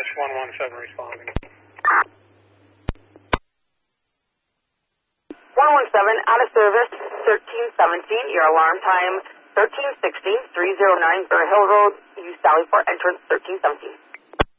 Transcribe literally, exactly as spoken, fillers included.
one one seven responding. one one seven, out of service, thirteen seventeen, your alarm time, thirteen sixteen, three oh nine Burr Hill Road, East Valley Fort, entrance thirteen seventeen.